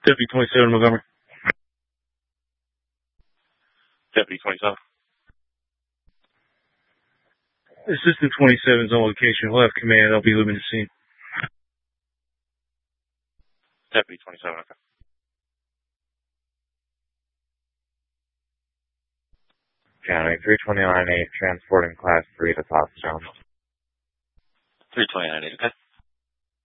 Deputy 27 Montgomery. Deputy 27. Assistant 27 is on location. We'll have command. I'll be leaving the scene. Deputy 27, okay. County 329-8, transporting class 3 to Fox Jones. 329-8, okay.